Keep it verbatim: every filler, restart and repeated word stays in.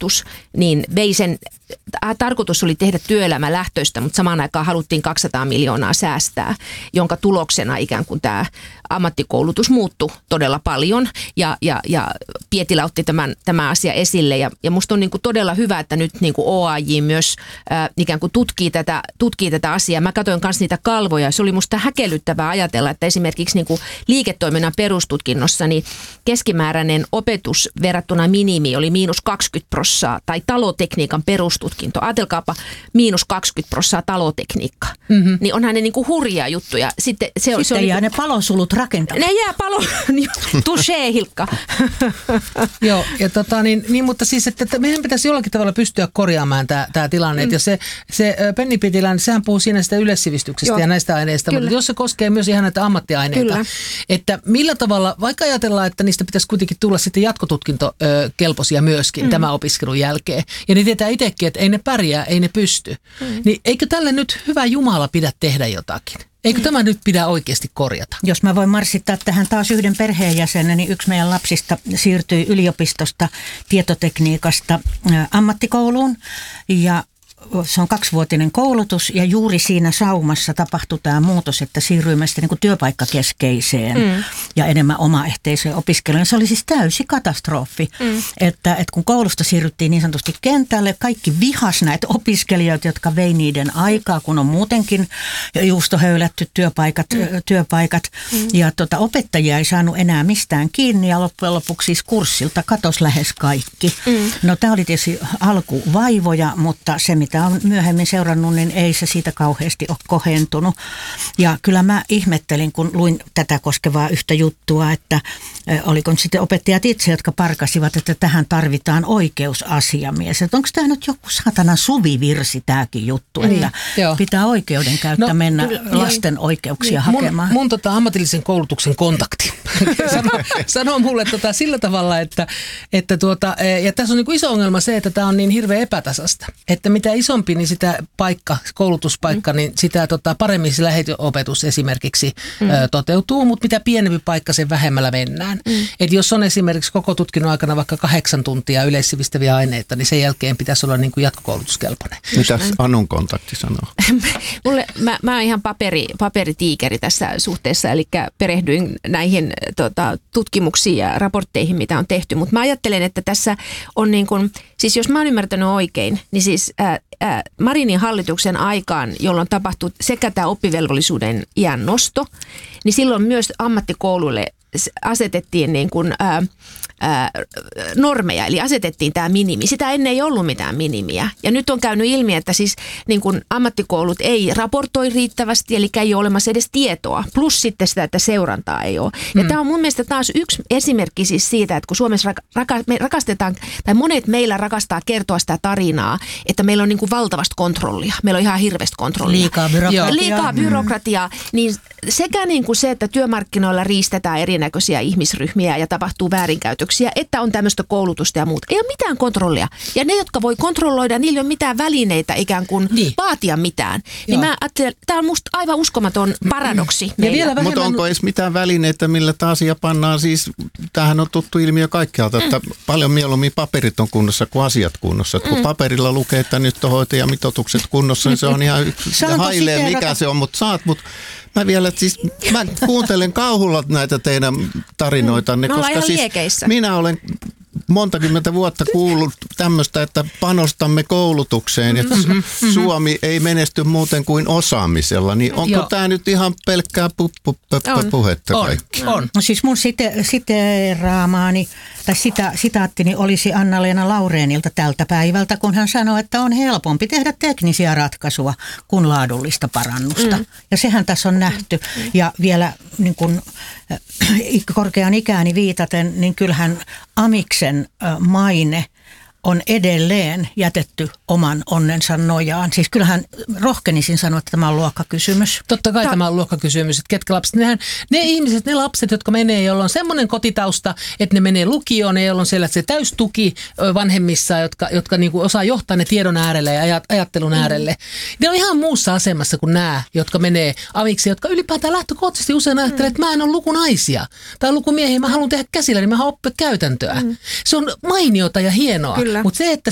uudistus, niin vei sen, tarkoitus oli tehdä työelämälähtöistä, mutta samaan aikaan haluttiin kaksisataa miljoonaa säästää, jonka tuloksena ikään kuin tämä ammattikoulutus muuttui todella paljon ja, ja, ja Pietilä otti tämän, tämän asian esille ja, ja musta on niin kuin todella hyvä, että nyt niin kuin O A J myös äh, ikään kuin tutkii tätä, tutkii tätä asiaa. Mä katsoin myös niitä kalvoja, se oli musta häkellyttävää ajatella, että esimerkiksi niin kuin liiketoiminnan perustutkinnossa niin keskimääräinen opetus verrattuna minimi oli miinus kaksikymmentä prosenttia tai talotekniikan perustutkinto. Ajatelkaapa miinus kaksikymmentä prosenttia talotekniikka. Mm-hmm. Niin onhan ne niin kuin hurjaa juttuja. Sitten, se, Sitten se on jää niin kuin, ne palosulut rakentamaan. Ne jää palo, touché Hilkka. Joo, ja tota, niin, niin, mutta siis, että, että meidän pitäisi jollakin tavalla pystyä korjaamaan tämä tilanne. Mm. Ja se, se Penni Pietilä, sehän puhuu siinä sitä yleissivistyksestä Joo. ja näistä aineista, Kyllä. mutta jos se koskee myös ihan näitä ammattiaineita, Kyllä. että millä tavalla, vaikka ajatellaan, että niistä pitäisi kuitenkin tulla sitten jatkotutkintokelpoisia myöskin mm. tämän opiskelun jälkeen, ja ne tietää itsekin, että ei ne pärjää, ei ne pysty, mm. niin eikö tälle nyt hyvä Jumala pidä tehdä jotakin? Eikö mm. tämä nyt pidä oikeasti korjata? Jos mä voin marssittaa tähän taas yhden perheenjäsenen, niin yksi meidän lapsista siirtyi yliopistosta tietotekniikasta ammattikouluun ja se on kaksivuotinen koulutus ja juuri siinä saumassa tapahtui tämä muutos, että siirryimme sitten niin kuin työpaikkakeskeiseen mm. ja enemmän omaehteiseen opiskeluun. Se oli siis täysi katastrofi, mm. että, että kun koulusta siirryttiin niin sanotusti kentälle, kaikki vihas näitä opiskelijoita, jotka vei niiden aikaa, kun on muutenkin juustohöylätty työpaikat, mm. työpaikat. Mm. ja tota, opettajia ei saanut enää mistään kiinni ja loppujen lopuksi siis kurssilta katosi lähes kaikki. Mm. No tämä oli tietysti alkuvaivoja, mutta se mitä on myöhemmin seurannut, niin ei se siitä kauheasti ole kohentunut. Ja kyllä mä ihmettelin, kun luin tätä koskevaa yhtä juttua, että oliko sitten opettajat itse, jotka parkasivat, että tähän tarvitaan oikeusasiamies. Että onko tämä nyt joku saatana suvivirsi tämäkin juttu, mm. että Joo. pitää oikeudenkäyttä no, mennä kyllä, lasten oikeuksia niin, hakemaan. Mun, mun tota, ammatillisen koulutuksen kontakti sanoo, sanoo mulle tota, sillä tavalla, että, että tuota, ja tässä on niin kuin iso ongelma se, että tämä on niin hirveän epätasasta, että mitä isompi niin sitä paikka, koulutuspaikka, mm. niin sitä tota, paremmin se lähiopetus esimerkiksi mm. ö, toteutuu, mutta mitä pienempi paikka, sen vähemmällä mennään. Mm. Et jos on esimerkiksi koko tutkinnon aikana vaikka kahdeksan tuntia yleissivistäviä aineita, niin sen jälkeen pitäisi olla niin kuin jatkokoulutuskelpoinen. Mitäs Anun kontakti sanoo? Mulle, mä, mä oon ihan paperi, paperitiikeri tässä suhteessa, eli perehdyin näihin tota, tutkimuksiin ja raportteihin, mitä on tehty, mutta mä ajattelen, että tässä on niin kuin, siis jos mä oon ymmärtänyt oikein, niin siis ää, ää, Marinin hallituksen aikaan, jolloin tapahtui sekä tämä oppivelvollisuuden iän nosto, niin silloin myös ammattikouluille asetettiin niin kuin, ää, ää, normeja, eli asetettiin tämä minimi. Sitä ennen ei ollut mitään minimiä. Ja nyt on käynyt ilmi, että siis niin kuin ammattikoulut ei raportoi riittävästi, eli ei ole olemassa edes tietoa. Plus sitten sitä, että seurantaa ei ole. Ja mm. tämä on mun mielestä taas yksi esimerkki siis siitä, että kun Suomessa raka- me rakastetaan, tai monet meillä rakastaa kertoa sitä tarinaa, että meillä on niin kuin valtavasti kontrollia. Meillä on ihan hirveästi kontrollia. Liikaa byrokratiaa. Liikaa byrokratiaa. Mm. Niin sekä niin kuin se, että työmarkkinoilla riistetään erinäköisiä ihmisryhmiä ja tapahtuu väärinkäytöksiä, että on tämmöistä koulutusta ja muuta. Ei ole mitään kontrollia. Ja ne, jotka voi kontrolloida, niillä ei ole mitään välineitä ikään kuin niin. vaatia mitään. Niin mä ajattelen, tämä on musta aivan uskomaton paradoksi. Vähemmän... Mutta onko edes mitään välineitä, millä tämä asia pannaan? Siis tämähän on tuttu ilmiö kaikkialta, että mm. paljon mieluummin paperit on kunnossa kuin asiat kunnossa. Että kun mm. paperilla lukee, että nyt on hoitajamitoitukset kunnossa, niin se on ihan yksi hailee, mikä se on, mutta saat, mutta mä vielä siis, mä kuuntelen kauhulla näitä teidän tarinoitanne, mm. koska siis liekeissä. minä olen monta kymmentä vuotta kuullut tämmöistä, että panostamme koulutukseen, että mm-hmm. Suomi ei menesty muuten kuin osaamisella, niin onko Joo. tämä nyt ihan pelkkää pu- pu- pu- puhetta on. kaikki? On. No siis mun site- siteeraamaani, tai sitä, sitaattini olisi Anna-Leena Laureenilta tältä päivältä, kun hän sanoi, että on helpompi tehdä teknisiä ratkaisuja kuin laadullista parannusta. Mm. Ja sehän tässä on nähty. Mm. Ja vielä niin kun, äh, korkean ikääni viitaten, niin kyllähän Amiksen äh, maine on edelleen jätetty oman onnensa nojaan. Siis kyllähän rohkenisin sanoa, että tämä on luokkakysymys. Totta kai Ta- tämä on luokkakysymys, että ketkä lapset, nehän, ne ihmiset, ne lapset, jotka menee, joilla on semmoinen kotitausta, että ne menee lukioon, joilla on siellä se täystuki vanhemmissa, jotka, jotka niinku osaa johtaa ne tiedon äärelle ja ajattelun äärelle. Mm. Ne on ihan muussa asemassa kuin nämä, jotka menee aviksi, jotka ylipäätään lähtökohtaisesti usein ajattelee, että mä en ole lukunaisia tai lukumiehiä, mä haluan tehdä käsillä, niin mä haluan oppia käytäntöä. Mm. Se on mainiota ja hienoa. Mutta se, että